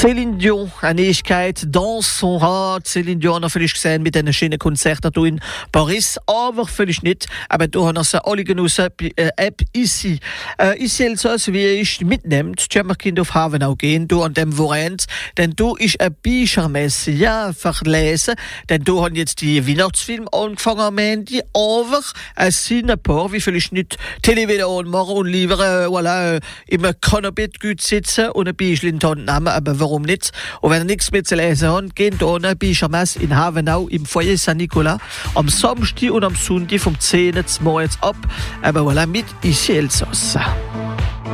Céline Dion, eine Ewigkeit, dans son Rad. Céline Dion noch vielleicht gesehen mit einem schönen Konzert hier in Paris, aber vielleicht nicht. Aber da haben sie alle genossen, App ici. Ici Elsass, wie ich mitnehmt, können wir auf Havenau gehen, da an dem Wochenende, denn da ist eine Büchermesse, ja, verlesen, denn da haben jetzt die Weihnachtsfilme angefangen am Ende, aber es sind ein paar, wie vielleicht nicht Televideo machen und lieber, voilà, im Kanapee gut sitzen und ein Büchlein in die Hand nehmen, aber warum nicht? Und wenn ihr nichts mehr zu lesen habt, geht da eine Büchermesse in Havenau im Foyer Saint-Nicolas am Samstag und am Sonntag vom 10. Uhr ab, aber voilà, mit Ici Elsass.